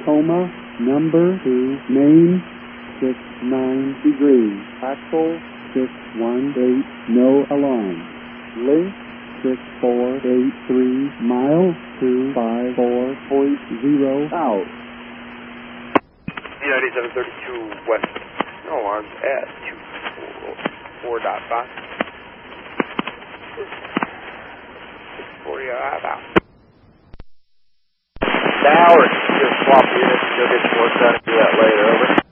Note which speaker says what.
Speaker 1: Tacoma, number 2, main, 69 degrees, axle 618, no alarm, length 6483, mile 254.0 out.
Speaker 2: D9732 west, no alarms at 244.5. 640 out.
Speaker 3: Now, or just swap units, go get some work done and do that later, over.